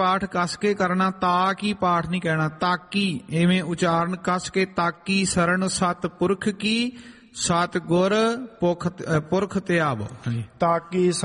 ਪਾਠ ਕੱਸ ਕੇ ਕਰਨਾ, ਤਾ ਕੀ ਪਾਠ ਨਹੀਂ ਕਹਿਣਾ, ਤਾਕੀ ਐਵੇਂ ਉਚਾਰਨ ਕੱਸ ਕੇ। ਤਾਕੀ ਸਰਣ ਸਤ ਪੁਰਖ ਕੀ, ਸਤ ਗੁਰ ਪੁਰਖ ਧਿਆਵੋ। ਤਾਕੀ